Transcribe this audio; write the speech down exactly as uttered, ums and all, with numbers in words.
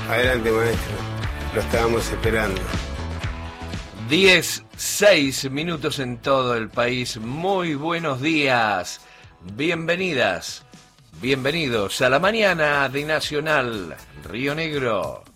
Adelante, maestro. Lo estábamos esperando. diez, seis minutos en todo el país. Muy buenos días. Bienvenidas, bienvenidos a la mañana de Nacional Río Negro.